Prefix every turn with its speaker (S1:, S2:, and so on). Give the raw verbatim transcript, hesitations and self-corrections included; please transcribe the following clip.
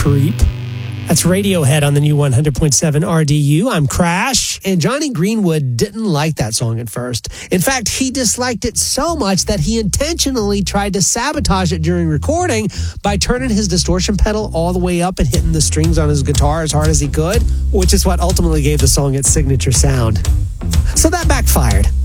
S1: creep. That's Radiohead on the new one hundred point seven R D U. I'm Crash. And Johnny Greenwood didn't like that song at first. In fact, he disliked it so much that he intentionally tried to sabotage it during recording by turning his distortion pedal all the way up and hitting the strings on his guitar as hard as he could, which is what ultimately gave the song its signature sound. So that backfired.